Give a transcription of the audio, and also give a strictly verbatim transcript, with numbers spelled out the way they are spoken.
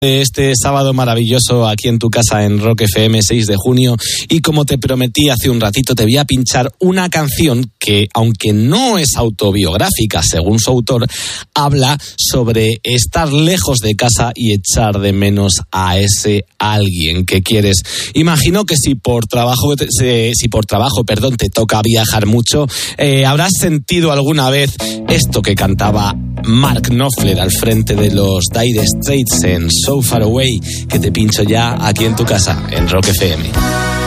Este sábado maravilloso aquí en tu casa en Rock F M, seis de junio, y como te prometí hace un ratito, te voy a pinchar una canción que, aunque no es autobiográfica según su autor, habla sobre estar lejos de casa y echar de menos a ese alguien que quieres. Imagino que si por trabajo, si por trabajo, perdón, te toca viajar mucho, eh, habrás sentido alguna vez esto que cantaba Mark Knopfler al frente de los Dire Straits en So Far Away, que te pincho ya aquí en tu casa, en Rock F M.